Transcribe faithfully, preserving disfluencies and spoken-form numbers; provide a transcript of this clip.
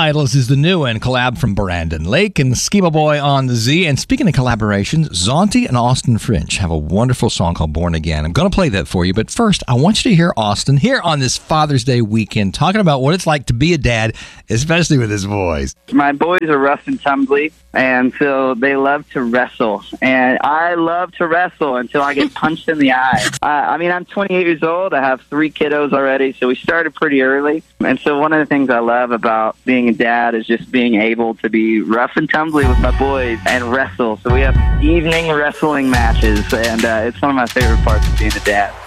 Titles is the new and collab from Brandon Lake and Schema Boy on the Z. And speaking of collaborations, Zonti and Austin French have a wonderful song called Born Again. I'm going to play that for you, but first, I want you to hear Austin here on this Father's Day weekend talking about what it's like to be a dad, especially with his boys. My boys are rough and tumbly, and so they love to wrestle. And I love to wrestle until I get punched in the eye. Uh, I mean, I'm twenty-eight years old. I have three kiddos already, so we started pretty early. And so one of the things I love about being a dad is just being able to be rough and tumbly with my boys and wrestle. So we have evening wrestling matches, and uh, it's one of my favorite parts of being a dad.